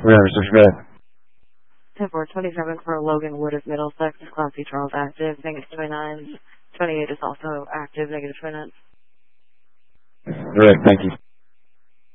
Whatever, so go ahead. 10-4-27 for Logan Wood of Middlesex, Class C Charles active, -29. 28 is also active, -29. Correct, thank you.